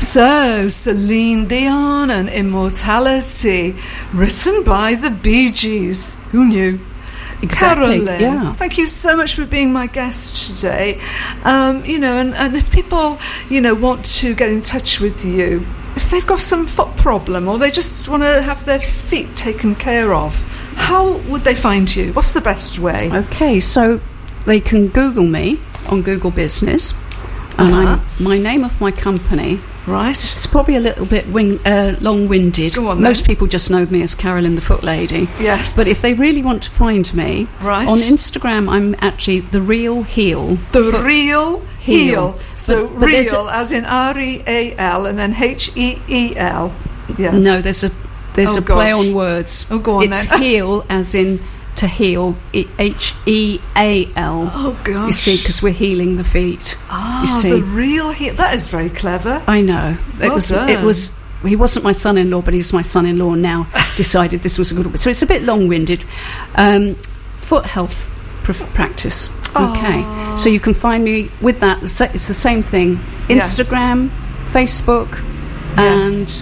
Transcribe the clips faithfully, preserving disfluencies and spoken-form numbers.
So, Celine Dion and Immortality, written by the Bee Gees. Who knew? Exactly, Carolyn, yeah. Thank you so much for being my guest today. Um, you know, and, and if people, you know, want to get in touch with you, if they've got some foot problem or they just want to have their feet taken care of, how would they find you? What's the best way? Okay, so they can Google me on Google Business, and Uh-huh. I'm, my name of my company. Right. It's probably a little bit wing, uh, long-winded. Go on, Most then. people just know me as Carolyn the Foot Lady. Yes. But if they really want to find me, Right. on Instagram, I'm actually The Real Heel. The Foot- Real Heel. So But- but there's real as in R E A L and then H E E L. Yeah. No, there's a there's Oh, a play gosh. on words. Oh, go on It's then. heel as in to heal, H E A L. Oh, gosh. You see, because we're healing the feet. Ah, you see. The Real Heel. That is very clever. I know. It Well was. done. It was. He wasn't my son-in-law, but he's my son-in-law now. Decided this was a good. So it's a bit long-winded. Um, foot health pr- practice. Okay. Aw. So you can find me with that. It's the same thing. Yes. Instagram, Facebook, Yes. and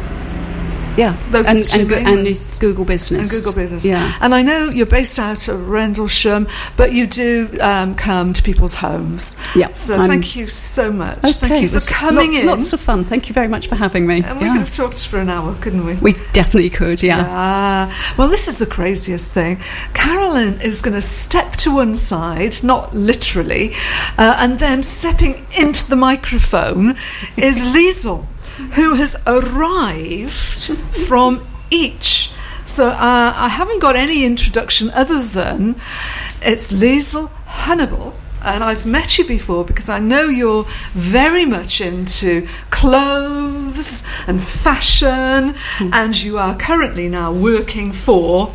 yeah, Those are and, the two and, go- main and ones. Google Business. And Google Business. Yeah. And I know you're based out of Rendlesham, but you do um, come to people's homes. Yeah. So I'm- thank you so much. Okay, Thank you it for was coming lots, in. Lots of fun. Thank you very much for having me. and we Yeah. could have talked for an hour, couldn't we? We definitely could, yeah. Ah, well, this is the craziest thing. Carolyn is going to step to one side, not literally, uh, and then stepping into the microphone is Liesl, who has arrived from each. So uh, I haven't got any introduction other than it's Liesl Hannibal. And I've met you before because I know you're very much into clothes and fashion, mm. and you are currently now working for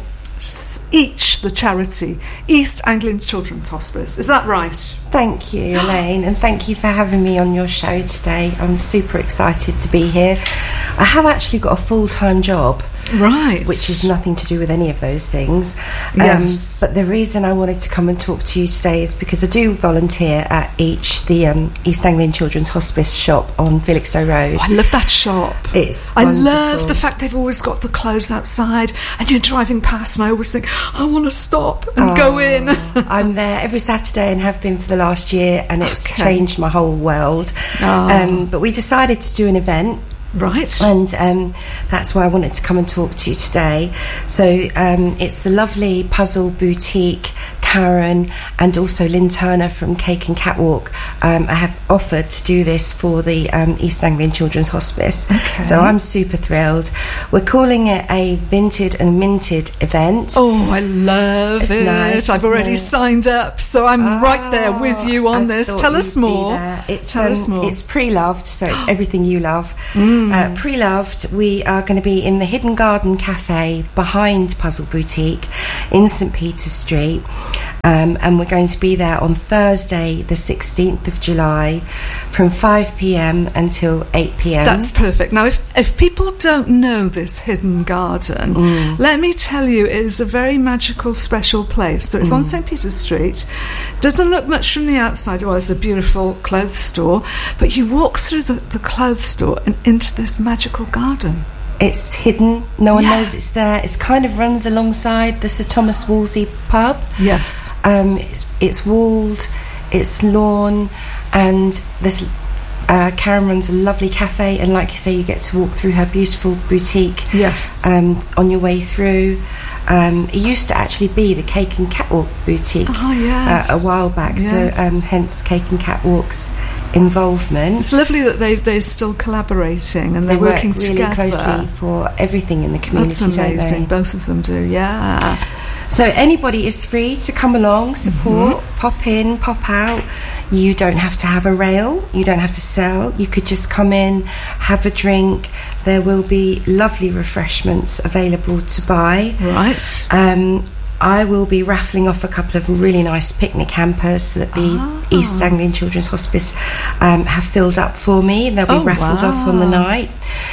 each, the charity, East Anglian Children's Hospice. Is that right? Thank you, Elaine, and thank you for having me on your show today. I'm super excited to be here. I have actually got a full-time job. Right. Which has nothing to do with any of those things. Yes. Um, but the reason I wanted to come and talk to you today is because I do volunteer at each, the um, East Anglian Children's Hospice shop on Felixstowe Road. Oh, I love that shop. It's I wonderful. love the fact they've always got the clothes outside and you're driving past and I always think, I want to stop and oh, go in. I'm there every Saturday and have been for the last year, and it's Okay. changed my whole world. Oh. Um, but we decided to do an event. Right. And um, that's why I wanted to come and talk to you today. So um, it's the lovely Puzzle Boutique, Karen, and also Lynn Turner from Cake and Catwalk. Um, I have offered to do this for the um, East Anglian Children's Hospice. Okay. So I'm super thrilled. We're calling it a Vinted and Minted event. Oh, I love It's it. nice, I've isn't already it? signed up, so I'm Oh, right there with you on I this. thought Tell you'd us be more. there. It's, Tell um, us more. It's pre-loved, so it's everything you love. Mm. Uh, pre-loved, we are going to be in the Hidden Garden Cafe behind Puzzle Boutique in St Peter's Street. Um, and we're going to be there on Thursday, the sixteenth of July, from five p.m. until eight p.m. That's perfect. Now, if, if people don't know this Hidden Garden, Mm. let me tell you, it is a very magical, special place. So it's on St Peter's Street. Doesn't look much from the outside. Well, it's a beautiful clothes store. But you walk through the, the clothes store and into this magical garden. It's hidden. No one Yeah. knows it's there. It kind of runs alongside the Sir Thomas Wolsey pub. Yes. Um, it's, it's walled, it's lawn, and there's uh, Karen runs a lovely cafe, and like you say, you get to walk through her beautiful boutique. Yes. Um, on your way through. Um, it used to actually be the Cake and Catwalk boutique Oh, yes. uh, a while back, Yes. so um, hence Cake and Catwalk's involvement. It's lovely that they, they're still collaborating and they're They work working really together. closely for everything in the community. That's don't amazing. they? Both of them do, yeah. So anybody is free to come along, support, Mm-hmm. pop in, pop out. You don't have to have a rail. You don't have to sell. You could just come in, have a drink. There will be lovely refreshments available to buy. Right. Um, I will be raffling off a couple of really nice picnic hampers that the Ah. East Anglian Children's Hospice um, have filled up for me. They'll be Oh, raffled off on the wow. night.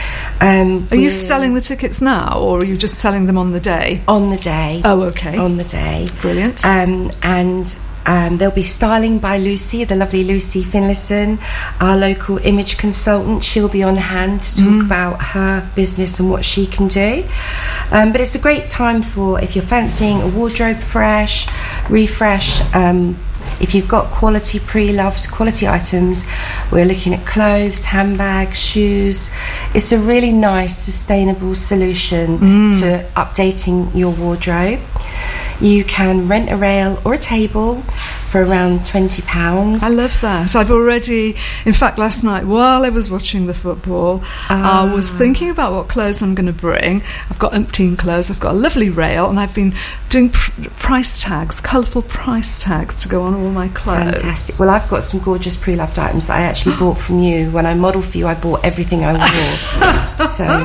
Um, Are you we're- selling the tickets now, or are you just selling them on the day? on the day? Oh, okay. On the day. Brilliant. Um, and Um, there'll be styling by Lucy, the lovely Lucy Finlayson, our local image consultant. She'll be on hand to talk mm. about her business and what she can do. Um, but it's a great time for, if you're fancying a wardrobe fresh, refresh, um, if you've got quality pre-loved, quality items, we're looking at clothes, handbags, shoes. It's a really nice, sustainable solution mm. to updating your wardrobe. You can rent a rail or a table for around twenty pounds. I love that. I've already, in fact, last night while I was watching the football, ah. I was thinking about what clothes I'm going to bring. I've got umpteen clothes, I've got a lovely rail, and I've been doing pr- price tags, colourful price tags to go on all my clothes. Fantastic. Well, I've got some gorgeous pre-loved items that I actually bought from you. When I modelled for you, I bought everything I wore.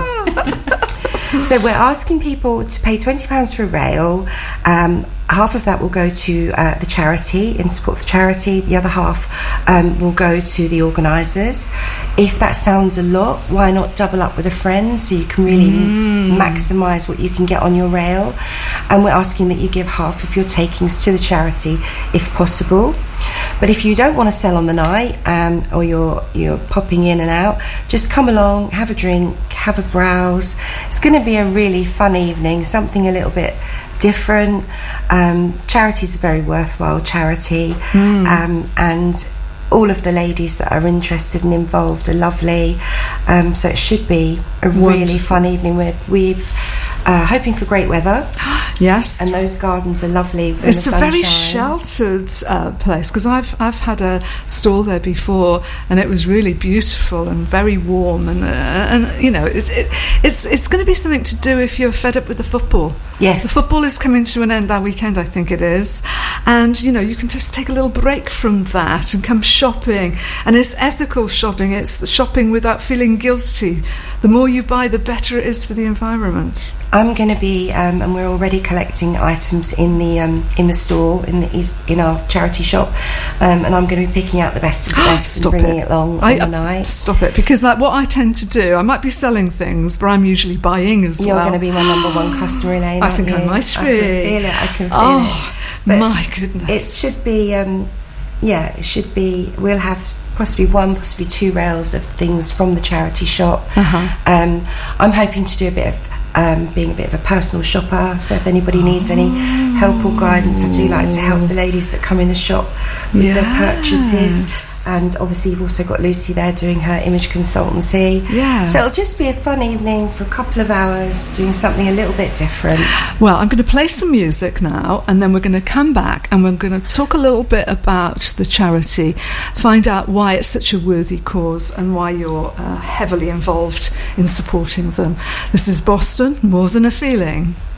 so... So we're asking people to pay twenty pounds for a rail. Um, half of that will go to uh, the charity, in support of charity. The other half um, will go to the organisers. If that sounds a lot, why not double up with a friend so you can really mm. m- maximise what you can get on your rail. And we're asking that you give half of your takings to the charity if possible. But if you don't want to sell on the night, um, or you're you're popping in and out, just come along, have a drink, have a browse. It's going to be a really fun evening, something a little bit different. Um, charity's a very worthwhile charity, mm. um, and all of the ladies that are interested and involved are lovely. Um, so it should be a Wonderful. really fun evening. With we've uh, hoping for great weather. Yes, and those gardens are lovely. When it's the a sun very shines. sheltered uh, place, because I've I've had a stall there before, and it was really beautiful and very warm, and uh, and you know it's it, it's it's going to be something to do if you're fed up with the football. Yes, the football is coming to an end that weekend, I think it is, and you know you can just take a little break from that and come shopping, and it's ethical shopping. It's shopping without feeling guilty. The more you buy, the better it is for the environment. I'm going to be, um, and we're already collecting items in the um, in the store in the east, in our charity shop, um, and I'm going to be picking out the best of the best and bringing it, it along I, on the night. Stop it, because like what I tend to do, I might be selling things, but I'm usually buying as You're well. You're going to be my number one customer, Elaine. I think you? I might be. I can feel it. I can feel oh, it. Oh my goodness! It should be. Um, yeah, it should be. We'll have possibly one, possibly two rails of things from the charity shop. Uh-huh. Um, I'm hoping to do a bit of. Um, being a bit of a personal shopper, so if anybody needs any help or guidance, I do like to help the ladies that come in the shop with yes. their purchases. And obviously you've also got Lucy there doing her image consultancy. Yes. So it'll just be a fun evening for a couple of hours doing something a little bit different. Well, I'm going to play some music now, and then we're going to come back and we're going to talk a little bit about the charity, find out why it's such a worthy cause and why you're uh, heavily involved in supporting them. This is Boston, More Than a Feeling.